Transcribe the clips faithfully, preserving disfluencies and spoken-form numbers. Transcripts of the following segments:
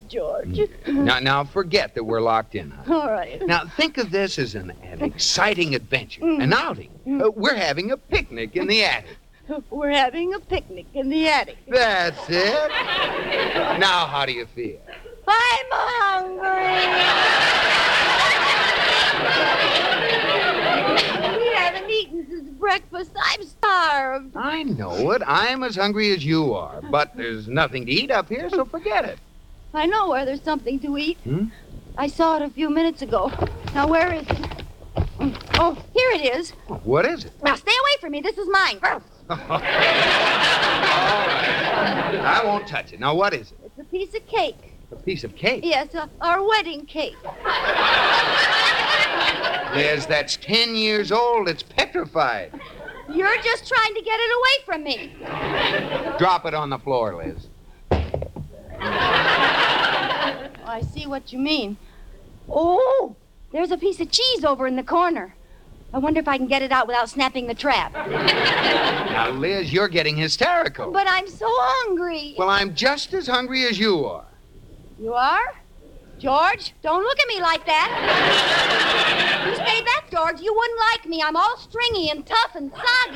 George. Now, now forget that we're locked in, huh? All right. Now, think of this as an, an exciting adventure, an outing. Uh, we're having a picnic in the attic. We're having a picnic in the attic. That's it. Now, how do you feel? I'm hungry. We haven't eaten since breakfast. I'm starved. I know it. I'm as hungry as you are. But there's nothing to eat up here, so forget it. I know where there's something to eat. Hmm? I saw it a few minutes ago. Now, where is it? Oh, here it is. What is it? Now, stay away from me. This is mine. All right. I won't touch it. Now, what is it? It's a piece of cake. A piece of cake? Yes, uh, our wedding cake. Liz, that's ten years old. It's petrified. You're just trying to get it away from me. Drop it on the floor, Liz. I see what you mean. Oh, there's a piece of cheese over in the corner. I wonder if I can get it out without snapping the trap. Now, Liz, you're getting hysterical. But I'm so hungry. Well, I'm just as hungry as you are. You are? George, don't look at me like that. You stay back, George. You wouldn't like me. I'm all stringy and tough and soggy.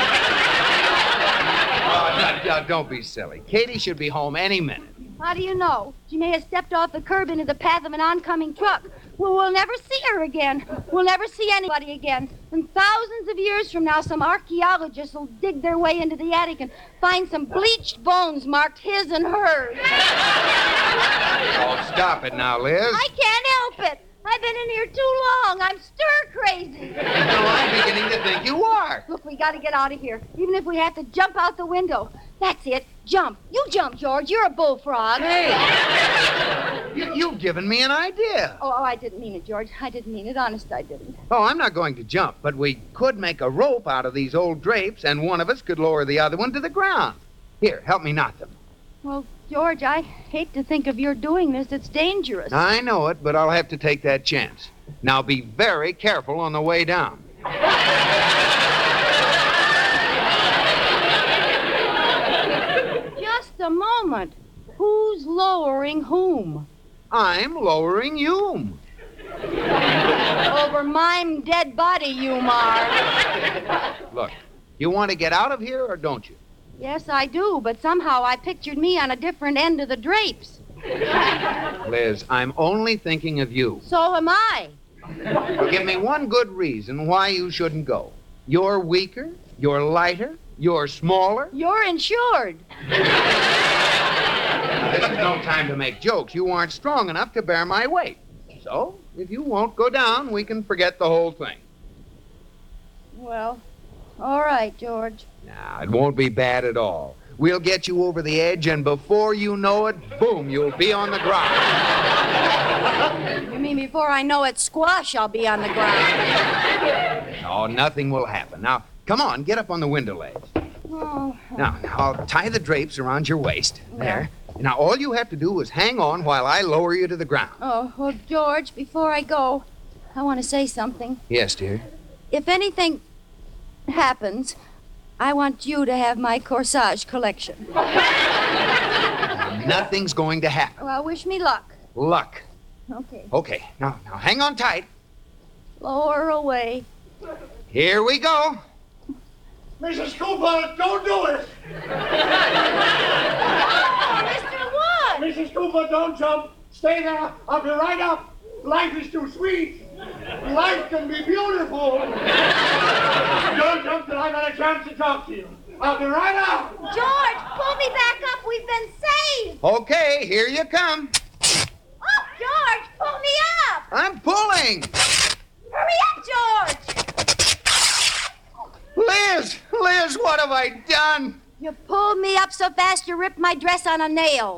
Oh, no, no, don't be silly. Katie should be home any minute. How do you know? She may have stepped off the curb into the path of an oncoming truck. Well, we'll never see her again. We'll never see anybody again. And thousands of years from now, some archaeologists will dig their way into the attic and find some bleached bones marked his and hers. Oh, stop it now, Liz. I can't help it. I've been in here too long. I'm stir crazy. No, I'm beginning to think you are. Look, we got to get out of here, even if we have to jump out the window. That's it. Jump. You jump, George. You're a bullfrog. Hey! you, you've given me an idea. Oh, oh, I didn't mean it, George. I didn't mean it. Honest, I didn't. Oh, I'm not going to jump, but we could make a rope out of these old drapes, and one of us could lower the other one to the ground. Here, help me knot them. Well, George, I hate to think of your doing this. It's dangerous. I know it, but I'll have to take that chance. Now, be very careful on the way down. Just a moment. Who's lowering whom? I'm lowering you. Over my dead body, you are. Look, you want to get out of here, or don't you? Yes, I do, but somehow I pictured me on a different end of the drapes. Liz, I'm only thinking of you. So am I. Well, give me one good reason why you shouldn't go. You're weaker, you're lighter, you're smaller. You're insured. This is no time to make jokes. You aren't strong enough to bear my weight. So, if you won't go down, we can forget the whole thing. Well, all right, George. Now, it won't be bad at all. We'll get you over the edge, and before you know it, boom, you'll be on the ground. You mean before I know it, squash, I'll be on the ground. Oh, nothing will happen. Now, come on, get up on the window ledge. Oh. Now, now, I'll tie the drapes around your waist. There. Now, all you have to do is hang on while I lower you to the ground. Oh, well, George, before I go, I want to say something. Yes, dear. If anything happens, I want you to have my corsage collection. Nothing's going to happen. Well, wish me luck. Luck. Okay. Okay, now, now hang on tight. Lower away. Here we go. Missus Cooper, don't do it! Oh, Mister Wood! Missus Cooper, don't jump. Stay there. I'll be right up. Life is too sweet. Life can be beautiful. Don't jump till I've had a chance to talk to you. I'll be right up. George, pull me back up. We've been saved. Okay, here you come. Oh, George, pull me up. I'm pulling. Hurry up, George. Liz, Liz, what have I done? You pulled me up so fast you ripped my dress on a nail.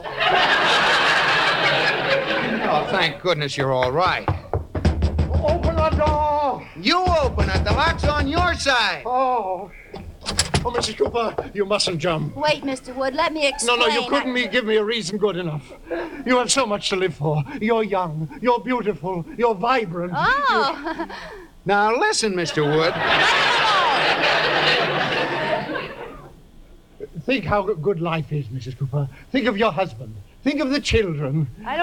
Oh, thank goodness you're all right. Open the door. You open it. The lock's on your side. Oh. Oh, Missus Cooper, you mustn't jump. Wait, Mister Wood, let me explain. No, no, you couldn't I... me give me a reason good enough. You have so much to live for. You're young, you're beautiful, you're vibrant. Oh. You... Now, listen, Mister Wood. Think how good life is, Missus Cooper. Think of your husband. Think of the children. I don't